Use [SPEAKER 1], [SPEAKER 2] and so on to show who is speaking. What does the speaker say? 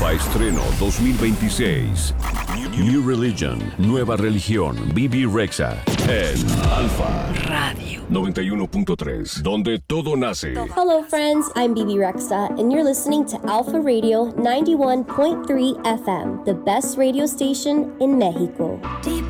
[SPEAKER 1] Alfa Estreno 2026. New Religion, nueva religión, Bibi Rexha en Alfa Radio 91.3, donde todo nace.
[SPEAKER 2] Hello friends, I'm Bibi Rexha and you're listening to Alfa Radio 91.3 FM, the best radio station in Mexico.
[SPEAKER 3] Deep